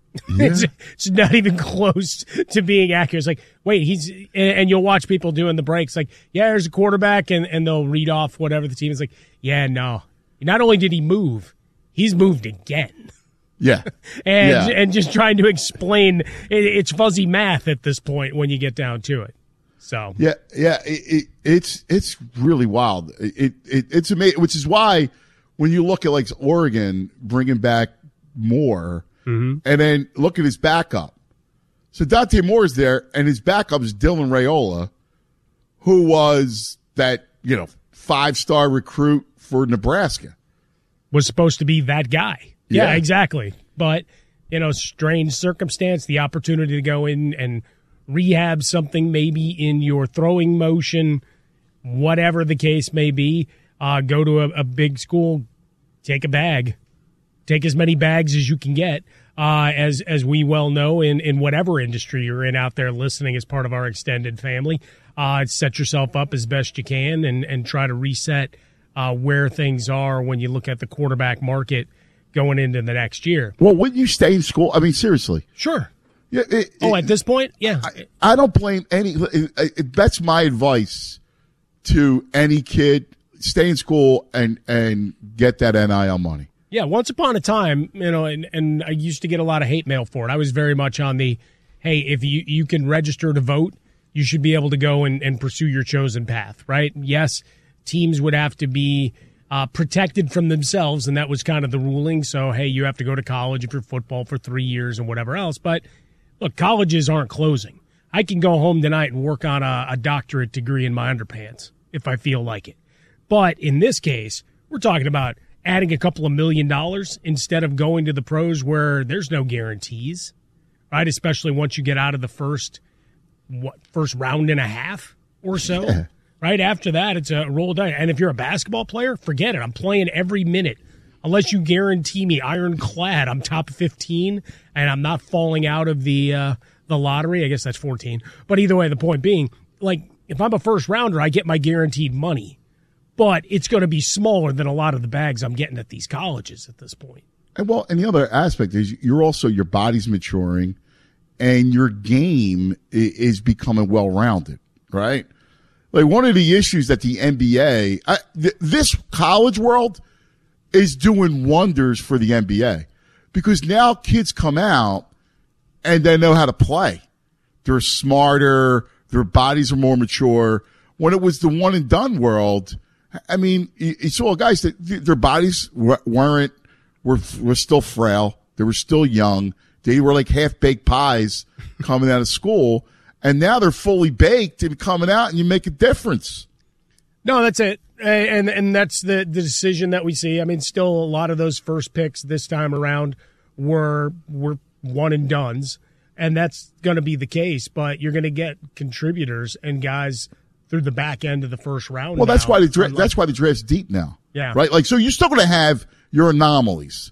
Yeah. It's not even close to being accurate. It's like, wait, and you'll watch people doing the breaks like, yeah, there's a quarterback, and they'll read off whatever the team is like, yeah, no. Not only did he move, he's moved again. Yeah. And just trying to explain, it's fuzzy math at this point when you get down to it. So yeah, it's really wild. It's amazing, which is why when you look at like Oregon bringing back Moore, and then look at his backup. So Dante Moore's there, and his backup is Dylan Raiola, who was that 5-star recruit for Nebraska. Was supposed to be that guy. Yeah, exactly. But, strange circumstance, the opportunity to go in and rehab something maybe in your throwing motion, whatever the case may be, go to a big school, take a bag. Take as many bags as you can get, as we well know in whatever industry you're in out there listening as part of our extended family. Set yourself up as best you can and try to reset where things are when you look at the quarterback market going into the next year. Well, wouldn't you stay in school? I mean, seriously. Sure. Yeah. At this point? Yeah. I don't blame any. That's my advice to any kid. Stay in school and get that NIL money. Yeah, once upon a time, and I used to get a lot of hate mail for it. I was very much on the, hey, if you can register to vote, you should be able to go and pursue your chosen path, right? Yes, teams would have to be protected from themselves, and that was kind of the ruling. So, hey, you have to go to college if you're football for 3 years and whatever else. But, look, colleges aren't closing. I can go home tonight and work on a doctorate degree in my underpants if I feel like it. But in this case, we're talking about adding a couple of $1 million instead of going to the pros where there's no guarantees, right? Especially once you get out of the first round and a half or so, right? After that, it's a roll of dice. And if you're a basketball player, forget it. I'm playing every minute. Unless you guarantee me ironclad, I'm top 15 and I'm not falling out of the lottery. I guess that's 14. But either way, the point being, like, if I'm a first rounder, I get my guaranteed money. But it's going to be smaller than a lot of the bags I'm getting at these colleges at this point. And the other aspect is your body's maturing and your game is becoming well-rounded, right? Like one of the issues that the NBA, this college world is doing wonders for the NBA because now kids come out and they know how to play. They're smarter. Their bodies are more mature. When it was the one and done world, I mean, you saw guys that their bodies were still frail. They were still young. They were like half-baked pies coming out of school. And now they're fully baked and coming out, and you make a difference. No, that's it. And that's the decision that we see. I mean, still a lot of those first picks this time around were one and dones, and that's going to be the case. But you're going to get contributors and guys through the back end of the first round. Well, that's why the draft's deep now. Yeah. Right? Like, so you're still going to have your anomalies.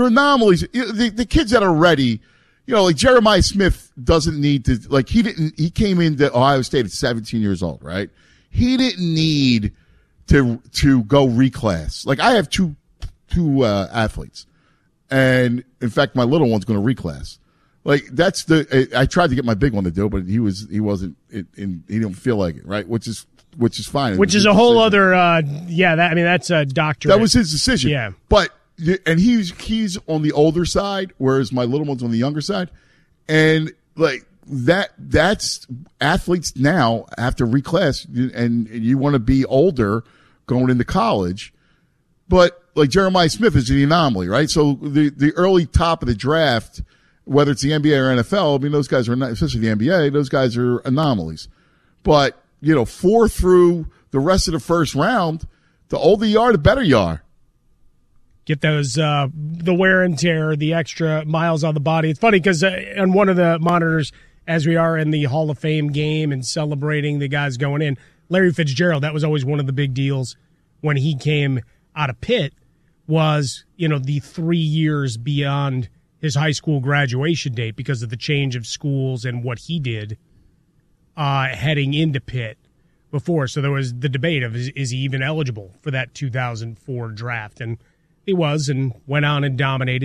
The kids that are ready, like Jeremiah Smith doesn't need to, like, he came into Ohio State at 17 years old, right? He didn't need to go reclass. Like, I have two athletes. And in fact, my little one's going to reclass. Like I tried to get my big one to do it, but he wasn't, he didn't feel like it, right? Which is fine. Which is a whole other, that's a doctorate. That was his decision. Yeah. But, and he's on the older side, whereas my little one's on the younger side. And like that's athletes now have to reclass and you want to be older going into college. But like Jeremiah Smith is the anomaly, right? So the early top of the draft, whether it's the NBA or NFL, I mean, those guys are not, especially the NBA, those guys are anomalies. But, 4 through the rest of the first round, the older you are, the better you are. Get those, the wear and tear, the extra miles on the body. It's funny because on one of the monitors, as we are in the Hall of Fame game and celebrating the guys going in, Larry Fitzgerald, that was always one of the big deals when he came out of Pitt was, the 3 years beyond his high school graduation date because of the change of schools and what he did heading into Pitt before. So there was the debate of is he even eligible for that 2004 draft? And he was and went on and dominated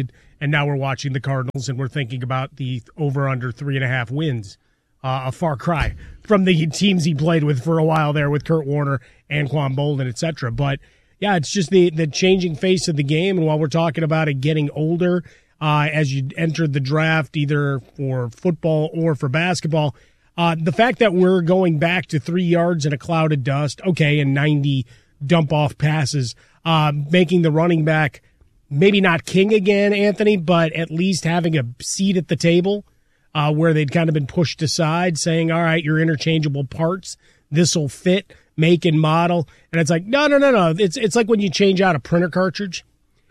and now we're watching the Cardinals, and we're thinking about the over-under 3.5 wins. A far cry from the teams he played with for a while there with Kurt Warner, Anquan Boldin, etc. But, yeah, it's just the changing face of the game, and while we're talking about it getting older as you enter the draft, either for football or for basketball, the fact that we're going back to 3 yards in a cloud of dust, okay, and 90 dump-off passes, making the running back maybe not king again, Anthony, but at least having a seat at the table where they'd kind of been pushed aside, saying, all right, you're interchangeable parts. This will fit, make, and model. And it's like, no. It's like when you change out a printer cartridge.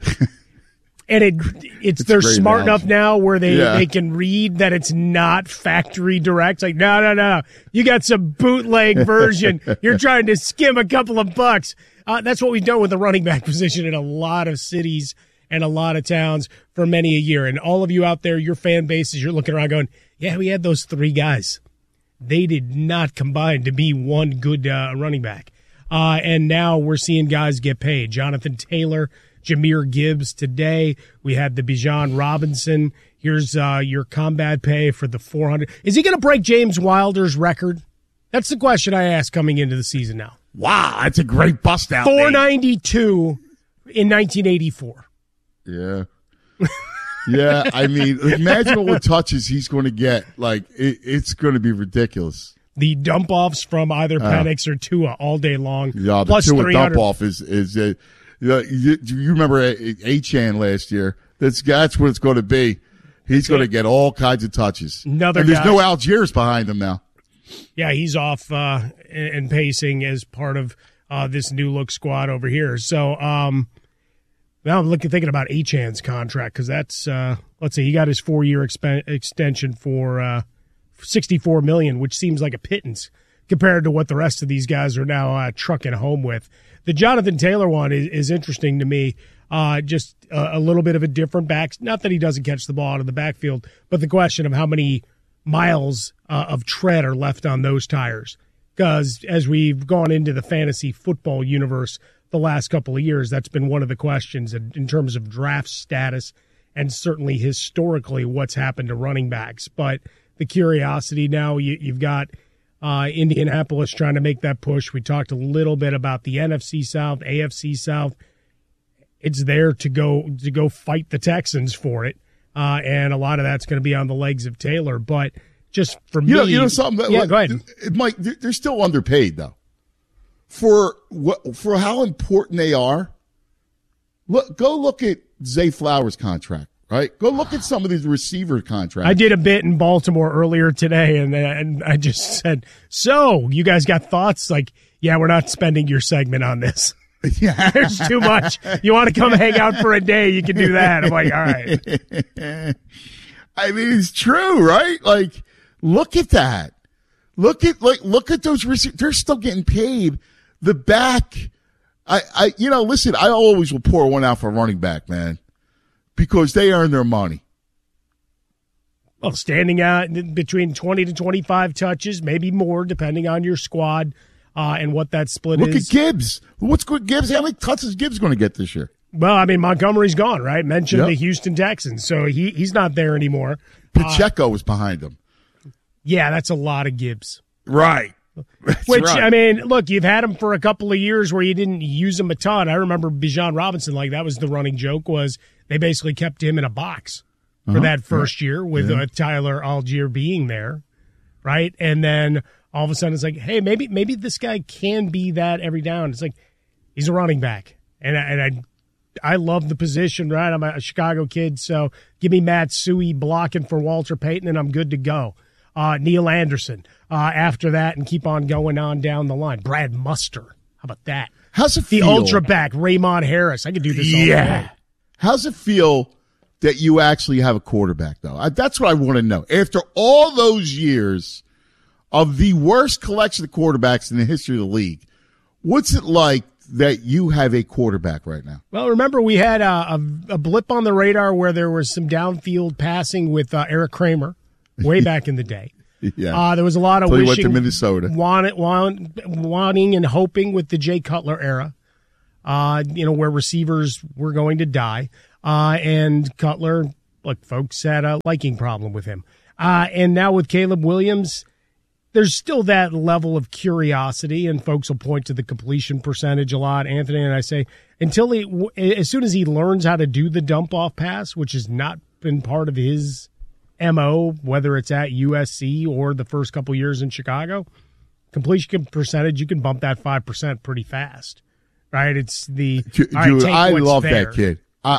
And they're smart enough now where they can read that it's not factory direct. It's like, no. You got some bootleg version. You're trying to skim a couple of bucks. That's what we've done with the running back position in a lot of cities and a lot of towns for many a year. And all of you out there, your fan bases, you're looking around going, yeah, we had those 3 guys. They did not combine to be one good running back. And now we're seeing guys get paid. Jonathan Taylor, Jahmyr Gibbs today. We had the Bijan Robinson. Here's your combat pay for the 400. Is he going to break James Wilder's record? That's the question I asked coming into the season now. Wow, that's a great bust out. 492 in 1984. Yeah. Yeah, I mean, imagine what touches he's going to get. Like, it's going to be ridiculous. The dump-offs from either Penix or Tua all day long. Yeah, the plus Tua 300. dump-off is you remember Achane last year? That's what it's going to be. He's going to get all kinds of touches. There's no Algiers behind him now. Yeah, he's off and pacing as part of this new look squad over here. So now I'm thinking about Achane's contract because that's let's see, he got his 4-year extension for $64 million, which seems like a pittance compared to what the rest of these guys are now trucking home with. The Jonathan Taylor one is interesting to me. Just a little bit of a different back. Not that he doesn't catch the ball out of the backfield, but the question of how many miles of tread are left on those tires. Because as we've gone into the fantasy football universe the last couple of years, that's been one of the questions in terms of draft status and certainly historically what's happened to running backs. But the curiosity now, you've got Indianapolis trying to make that push. We talked a little bit about the NFC South, AFC South. It's there to go fight the Texans for it, and a lot of that's going to be on the legs of Taylor. But just for me, you know something. Yeah, go ahead. Mike, they're still underpaid though. For how important they are. Go look at Zay Flowers' contract. Right, go look at some of these receiver contracts. I did a bit in Baltimore earlier today, and I just said, "So, you guys got thoughts?" Like, yeah, we're not spending your segment on this. Yeah. There's too much. You want to come hang out for a day? You can do that. I'm like, all right. I mean, it's true, right? Like, look at that. Look at those receivers. They're still getting paid. The back. Listen. I always will pour one out for a running back, man. Because they earn their money. Well, standing out between 20 to 25 touches, maybe more, depending on your squad and what that split is. Look at Gibbs. What's good, Gibbs? How many touches is Gibbs going to get this year? Well, I mean, Montgomery's gone, right? Mentioned the Houston Texans, so he's not there anymore. Pacheco was behind him. Yeah, that's a lot of Gibbs. Right. Which, right. I mean, look, you've had him for a couple of years where you didn't use him a ton. I remember Bijan Robinson, like that was the running joke, was they basically kept him in a box for that first year with Tyler Algier being there, right? And then all of a sudden it's like, hey, maybe this guy can be that every down. It's like he's a running back, and I love the position, right? I'm a Chicago kid, so give me Matt Suhey blocking for Walter Payton, and I'm good to go. Neil Anderson after that, and keep on going on down the line. Brad Muster, how about that? How's it feel? The ultra back, Raymond Harris. I could do this all day. How's it feel that you actually have a quarterback, though? That's what I want to know. After all those years of the worst collection of quarterbacks in the history of the league, what's it like that you have a quarterback right now? Well, remember we had a blip on the radar where there was some downfield passing with Eric Kramer way back in the day. Yeah. There was a lot of wishing, went to Minnesota. wanting and hoping with the Jay Cutler era, where receivers were going to die. And Cutler look, folks had a liking problem with him. And now with Caleb Williams, there's still that level of curiosity, and folks will point to the completion percentage a lot. Anthony and I say, as soon as he learns how to do the dump-off pass, which has not been part of his MO, whether it's at USC or the first couple years in Chicago, completion percentage, you can bump that 5% pretty fast, right? It's the dude, I love that kid.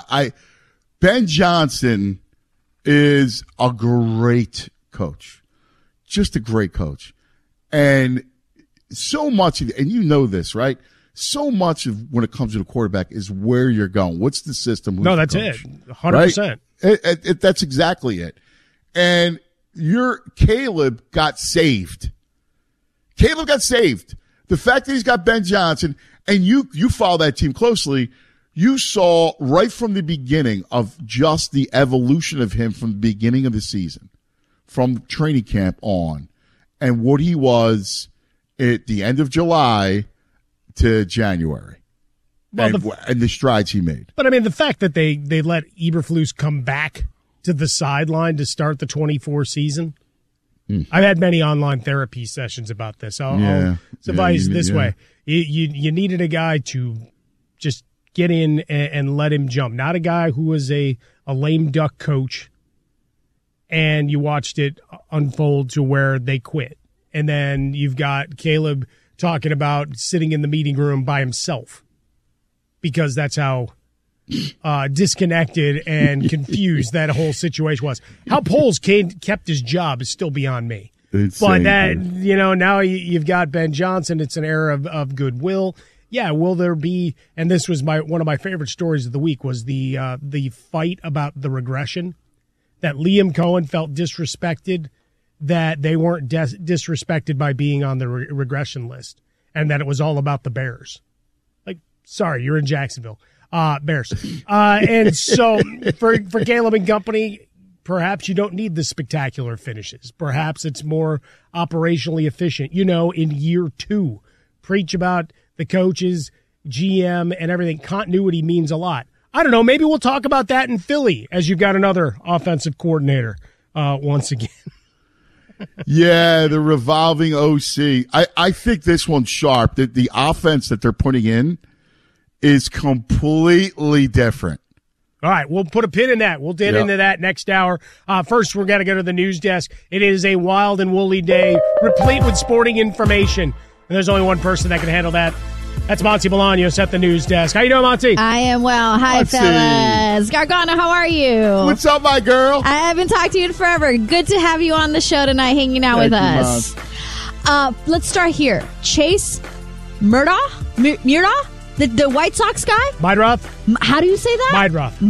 Ben Johnson is a great coach. Just a great coach. And so much, and you know this, right? So much of when it comes to the quarterback is where you're going. What's the system? No, that's it. 100%. Right? That's exactly it. And Caleb got saved. Caleb got saved. The fact that he's got Ben Johnson, and you follow that team closely, you saw right from the beginning of just the evolution of him from the beginning of the season, from training camp on, and what he was at the end of July to January, and the strides he made. But, I mean, the fact that they let Eberflus come back to the sideline to start the 24 season, I've had many online therapy sessions about this. I'll suffice this way. You needed a guy to just get in and let him jump, not a guy who was a lame duck coach, and you watched it unfold to where they quit. And then you've got Caleb talking about sitting in the meeting room by himself because that's how disconnected and confused that whole situation was. How Poles kept his job is still beyond me. But that, now you've got Ben Johnson. It's an era of goodwill. Yeah, will there be? And this was one of my favorite stories of the week was the fight about the regression. That Liam Cohen felt disrespected, that they weren't disrespected by being on the regression list, and that it was all about the Bears. Like, sorry, you're in Jacksonville. Bears. And so for Caleb and company, perhaps you don't need the spectacular finishes. Perhaps it's more operationally efficient. In year 2, preach about the coaches, GM, and everything. Continuity means a lot. I don't know. Maybe we'll talk about that in Philly as you've got another offensive coordinator once again. Yeah, the revolving OC. I think this one's sharp. The offense that they're putting in is completely different. All right, we'll put a pin in that. We'll get into that next hour. First, we're going to go to the news desk. It is a wild and woolly day, replete with sporting information. And there's only one person that can handle that. That's Monty Bolaños at the news desk. How you doing, Monty? I am well. Hi, Monty. fellas. Gargano, how are you? What's up, my girl? I haven't talked to you in forever. Good to have you on the show tonight, hanging out with us. Let's start here. Chase Murdaugh? The White Sox guy? Meidroth? How do you say that?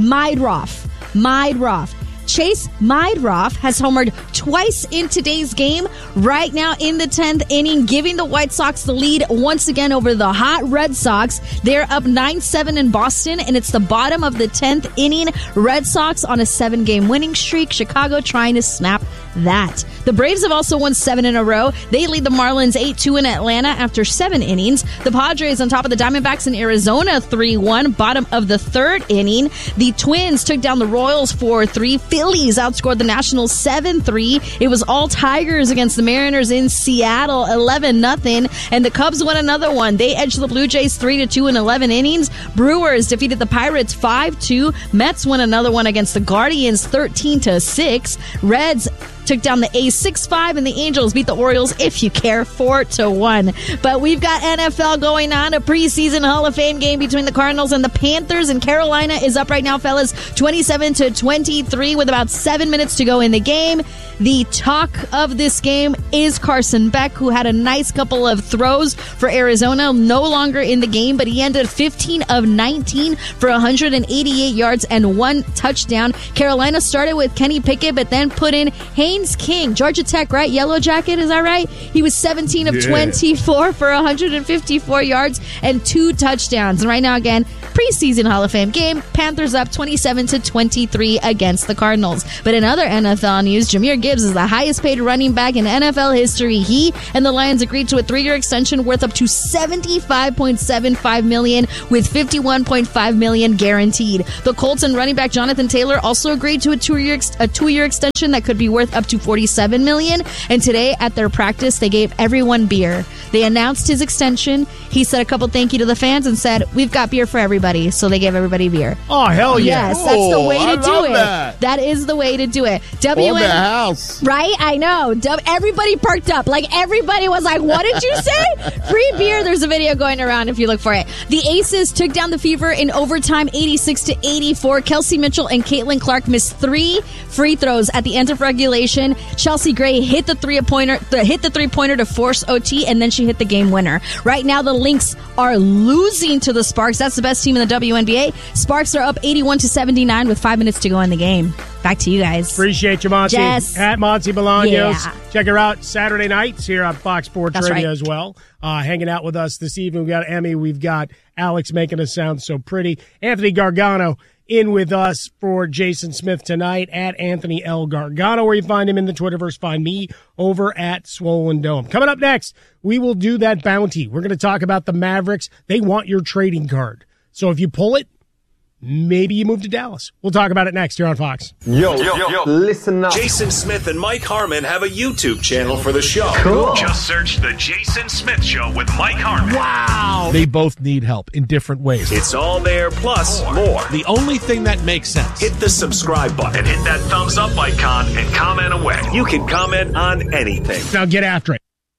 Meidroth. Chase Meidroth has homered twice in today's game. Right now in the 10th inning, giving the White Sox the lead once again over the hot Red Sox. They're up 9-7 in Boston, and it's the bottom of the 10th inning. Red Sox on a 7-game winning streak. Chicago trying to snap that. The Braves have also won 7 in a row. They lead the Marlins 8-2 in Atlanta after 7 innings. The Padres on top of the Diamondbacks in Arizona 3-1, bottom of the 3rd inning. The Twins took down the Royals 4-3. Phillies outscored the Nationals 7-3. It was all Tigers against the Mariners in Seattle 11-0. And the Cubs won another one. They edged the Blue Jays 3-2 in 11 innings. Brewers defeated the Pirates 5-2. Mets won another one against the Guardians 13-6. Reds took down the A's 6-5, and the Angels beat the Orioles, if you care, 4-1. But we've got NFL going on, a preseason Hall of Fame game between the Cardinals and the Panthers, and Carolina is up right now, fellas, 27-23 with about 7 minutes to go in the game. The talk of this game is Carson Beck, who had a nice couple of throws for Arizona, no longer in the game, but he ended 15 of 19 for 188 yards and 1 touchdown. Carolina started with Kenny Pickett, but then put in Haynes Haynes King, Georgia Tech, right? Yellow Jacket, is that right? He was 17 of 24 for 154 yards and 2 touchdowns. And right now, again, preseason Hall of Fame game. Panthers up 27-23 against the Cardinals. But in other NFL news, Jahmyr Gibbs is the highest paid running back in NFL history. He and the Lions agreed to a 3-year extension worth up to $75.75 million with $51.5 million guaranteed. The Colts and running back Jonathan Taylor also agreed to a 2-year extension that could be worth up to $47 million. And today at their practice, they gave everyone beer. They announced his extension. He said a couple thank you to the fans and said, "We've got beer for everybody." So they gave everybody beer. Oh, hell yeah. Yes, that's the way to do it. That is the way to do it. On the house. Right? I know. Everybody perked up. Like, everybody was like, what did you say? Free beer. There's a video going around if you look for it. The Aces took down the Fever in overtime 86-84. Kelsey Mitchell and Caitlin Clark missed 3 free throws at the end of regulation. Chelsea Gray hit the three-pointer to force OT, and then she hit the game winner. Right now, the Lynx are losing to the Sparks. That's the best team in the WNBA. Sparks are up 81-79 with 5 minutes to go in the game. Back to you guys. Appreciate you, Monty. Jess. At Monty Bolaños. Yeah. Check her out Saturday nights here on Fox Sports That's Radio right. as well. Hanging out with us this evening. We've got Emmy. We've got Alex making us sound so pretty. Anthony Gargano in with us for Jason Smith tonight at Anthony L. Gargano, where you find him in the Twitterverse. Find me over at Swollen Dome. Coming up next, we will do that bounty. We're going to talk about the Mavericks. They want your trading card. So if you pull it, maybe you move to Dallas. We'll talk about it next here on Fox. Yo, listen up. Jason Smith and Mike Harmon have a YouTube channel for the show. Cool. Just search The Jason Smith Show with Mike Harmon. Wow. They both need help in different ways. It's all there, plus more. The only thing that makes sense. Hit the subscribe button And hit that thumbs up icon and comment away. You can comment on anything. Now get after it.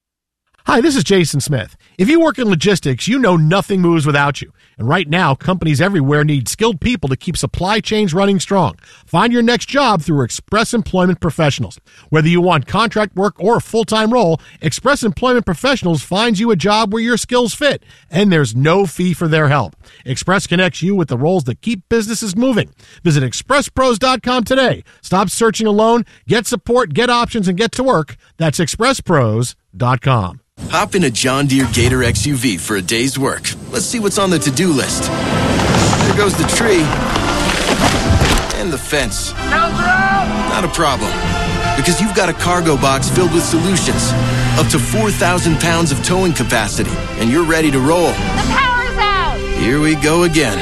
Hi, this is Jason Smith. If you work in logistics, you know nothing moves without you. And right now, companies everywhere need skilled people to keep supply chains running strong. Find your next job through Express Employment Professionals. Whether you want contract work or a full-time role, Express Employment Professionals finds you a job where your skills fit, and there's no fee for their help. Express connects you with the roles that keep businesses moving. Visit expresspros.com today. Stop searching alone, get support, get options, and get to work. That's expresspros.com. Hop in a John Deere Gator XUV for a day's work. Let's see what's on the to-do list. There goes the tree. And the fence. Not a problem. Because you've got a cargo box filled with solutions. Up to 4,000 pounds of towing capacity. And you're ready to roll. The power's out! Here we go again.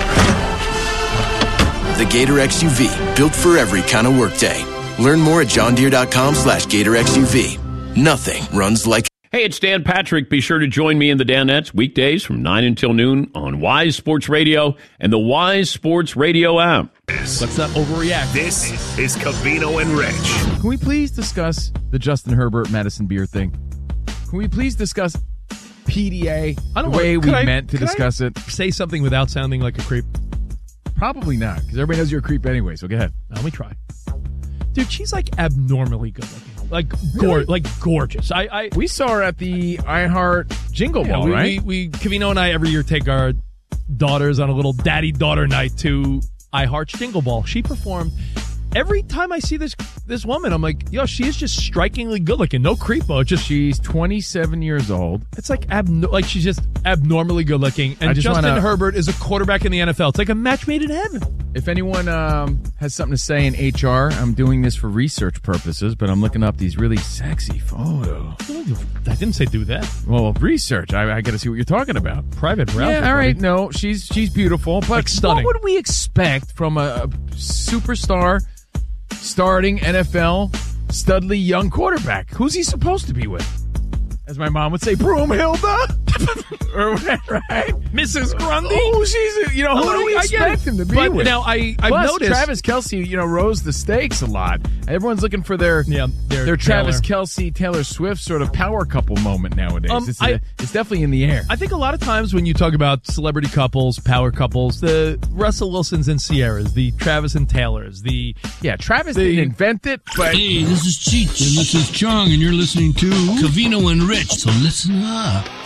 The Gator XUV. Built for every kind of workday. Learn more at johndeere.com/Gator XUV. Nothing runs like Hey, it's Dan Patrick. Be sure to join me in the Danettes weekdays from 9 until noon on Wise Sports Radio and the Wise Sports Radio app. Let's not overreact. This is Covino and Rich. Can we please discuss the Justin Herbert Madison Beer thing? Can we please discuss PDA the way we meant to discuss it? Say something without sounding like a creep. Probably not, because everybody knows you're a creep anyway, so go ahead. Let me try. Dude, she's like abnormally good looking. Like, gorgeous. We saw her at the iHeart Jingle Ball, right? We Covino and I every year take our daughters on a little daddy-daughter night to iHeart's Jingle Ball. She performed. Every time I see this woman, I'm like, yo, she is just strikingly good looking. No creepo. Just she's 27 years old. It's like she's just abnormally good looking. And Justin Herbert is a quarterback in the NFL. It's like a match made in heaven. If anyone has something to say in HR, I'm doing this for research purposes, but I'm looking up these really sexy photos. I didn't say do that. Well, research. I got to see what you're talking about. Private browser. Yeah, all right. No, she's beautiful, but like stunning. What would we expect from a superstar starting NFL studly young quarterback? Who's he supposed to be with? As my mom would say, Broomhilda? Right? Mrs. Grundy? Oh, she's, who do we expect him to be with? Now, I've noticed Travis Kelce, rose the stakes a lot. Everyone's looking for their Travis Kelce, Taylor Swift sort of power couple moment nowadays. It's definitely in the air. I think a lot of times when you talk about celebrity couples, power couples, the Russell Wilsons and Sierras, the Travis and Taylors, Travis didn't invent it, but... Hey, this is Cheech, and this is Chung, and you're listening to Covino and Rich, so listen up. To get the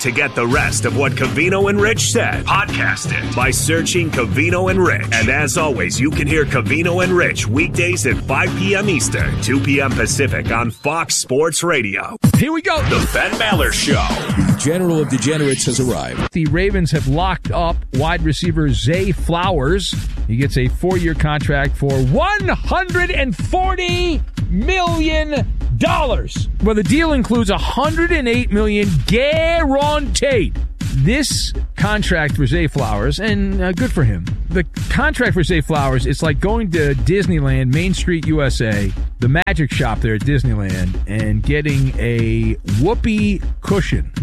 the rest of what Covino and Rich said. Podcast it by searching Covino and Rich. And as always, you can hear Covino and Rich weekdays at 5 p.m. Eastern, 2 p.m. Pacific on Fox Sports Radio. Here we go. The Ben Maller Show. The General of Degenerates has arrived. The Ravens have locked up wide receiver Zay Flowers. He gets a 4-year contract for $140 million. Well, the deal includes $108 million guaranteed. This contract for Zay Flowers, and good for him. The contract for Zay Flowers, it's like going to Disneyland, Main Street, USA, the magic shop there at Disneyland, and getting a whoopee cushion.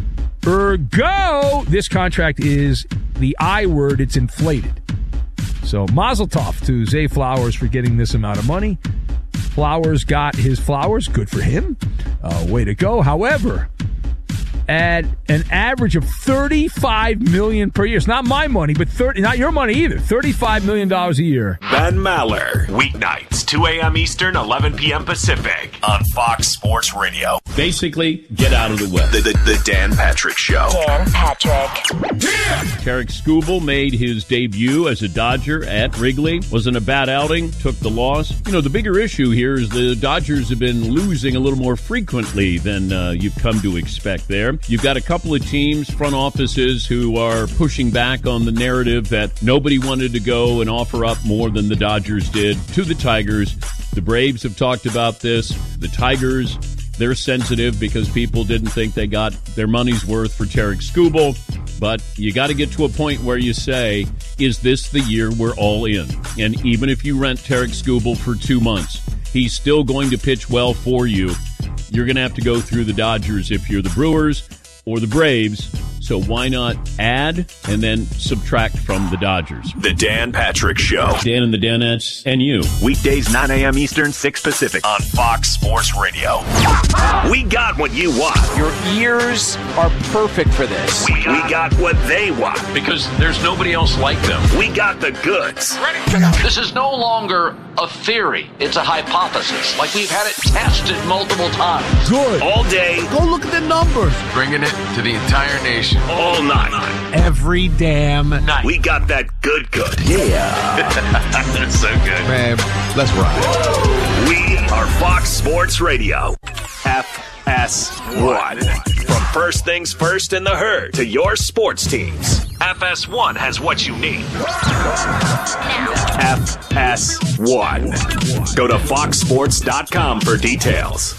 Ergo, this contract is the I word, it's inflated. So mazel tov to Zay Flowers for getting this amount of money. Flowers got his flowers. Good for him. Way to go. However, at an average of $35 million per year, it's not my money, but not your money either. $35 million a year. Ben Maller, weeknights, 2 a.m. Eastern, 11 p.m. Pacific on Fox Sports Radio. Basically, get out of the way. The Dan Patrick Show. Dan Patrick. Tarik Skubal made his debut as a Dodger at Wrigley. Wasn't a bad outing, took the loss. You know, the bigger issue here is the Dodgers have been losing a little more frequently than you've come to expect there. You've got a couple of teams, front offices, who are pushing back on the narrative that nobody wanted to go and offer up more than the Dodgers did to the Tigers. The Braves have talked about this. The Tigers, they're sensitive because people didn't think they got their money's worth for Tarik Skubal. But you got to get to a point where you say, is this the year we're all in? And even if you rent Tarik Skubal for 2 months, he's still going to pitch well for you. You're going to have to go through the Dodgers if you're the Brewers or the Braves. So why not add and then subtract from the Dodgers? The Dan Patrick Show. Dan and the Danettes and you. Weekdays, 9 a.m. Eastern, 6 Pacific on Fox Sports Radio. We got what you want. Your ears are perfect for this. We got what they want. Because there's nobody else like them. We got the goods. This is no longer a theory. It's a hypothesis. Like we've had it tested multiple times. Good. All day. Go look at the numbers. Bringing it to the entire nation. All night. Every damn night. We got that good. Yeah. That's so good. Man, let's ride. We are Fox Sports Radio. FS1. From first things first in the herd to your sports teams. FS1 has what you need. FS1. Go to foxsports.com for details.